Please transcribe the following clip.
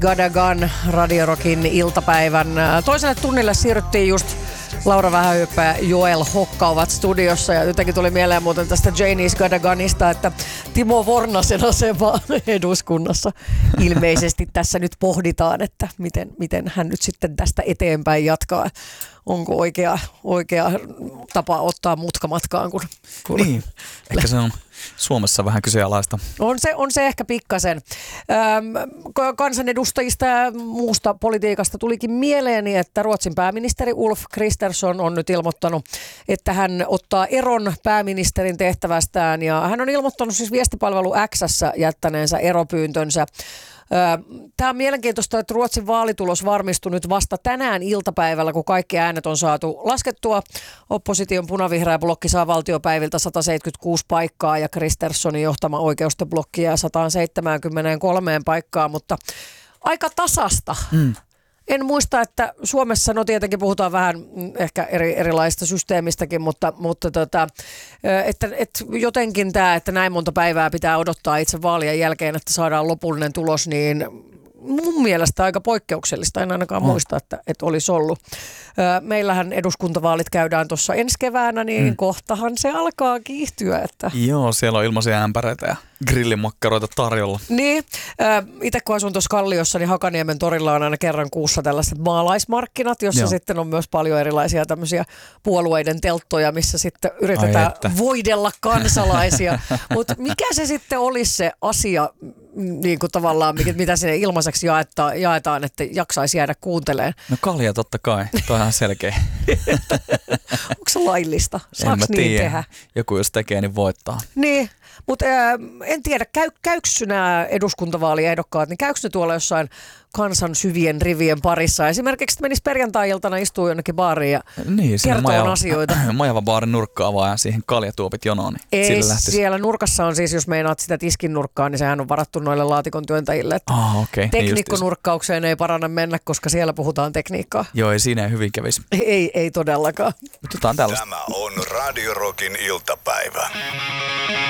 Gadagan Radio Rockin iltapäivän toiselle tunnille siirryttiin just. Laura Vähähyppä ja Joel Hokka ovat studiossa ja jotenkin tuli mieleen muuten tästä Janice Gadaganista, että Timo Vornasen asema eduskunnassa ilmeisesti tässä nyt pohditaan, että miten hän nyt sitten tästä eteenpäin jatkaa. Onko oikea tapa ottaa mutka matkaan? Niin, ehkä se on Suomessa vähän kyseenalaista. On se ehkä pikkasen. Kansanedustajista ja muusta politiikasta tulikin mieleeni, että Ruotsin pääministeri Ulf Kristersson on nyt ilmoittanut, että hän ottaa eron pääministerin tehtävästään ja hän on ilmoittanut siis viestipalvelu X:ssä jättäneensä eropyyntönsä. Tämä on mielenkiintoista, että Ruotsin vaalitulos varmistui nyt vasta tänään iltapäivällä, kun kaikki äänet on saatu laskettua. Opposition punavihreä blokki saa valtiopäiviltä 176 paikkaa ja Kristerssonin johtama oikeistoblokki jää 173 paikkaa, mutta aika tasasta. En muista, että Suomessa, no tietenkin puhutaan vähän ehkä erilaista systeemistäkin, mutta että jotenkin tämä, että näin monta päivää pitää odottaa itse vaalien jälkeen, että saadaan lopullinen tulos, niin mun mielestä aika poikkeuksellista. En ainakaan muista, että olisi ollut. Meillähän eduskuntavaalit käydään tuossa ensi keväänä, niin kohtahan se alkaa kiihtyä. Että. Joo, siellä on ilmaisia ämpäreitä ja grillimakkaroita tarjolla. Niin, itse kun asun tuossa Kalliossa, niin Hakaniemen torilla on aina kerran kuussa tällaiset maalaismarkkinat, jossa sitten on myös paljon erilaisia tämmöisiä puolueiden telttoja, missä sitten yritetään voidella kansalaisia. Mutta mikä se sitten olisi se asia, niin kuin tavallaan, mitä sinne ilmaiseksi jaetaan, että jaksaisi jäädä kuuntelemaan? No kalja totta kai, toi on ihan selkeä. Onko se laillista? Saaks niin tehdä? Joku jos tekee, niin voittaa. Niin, mutta en tiedä, käykö nämä eduskuntavaaliehdokkaat, niin käykö ne tuolla jossain kansan syvien rivien parissa? Esimerkiksi menisi perjantai-iltana, istuu jonnekin baariin ja kertoo asioita. Majava baarin nurkka avaa ja siihen kaljatuopit jonoon. Niin ei, siellä nurkassa on siis, jos meinaat sitä tiskin nurkkaa, niin sehän on varattu noille laatikon työntäjille. Okay. Teknikkonurkkaukseen ei parane mennä, koska siellä puhutaan tekniikkaa. Joo, ei siinä hyvin kävisi. Ei todellakaan. Tämä on Radio Rockin iltapäivä.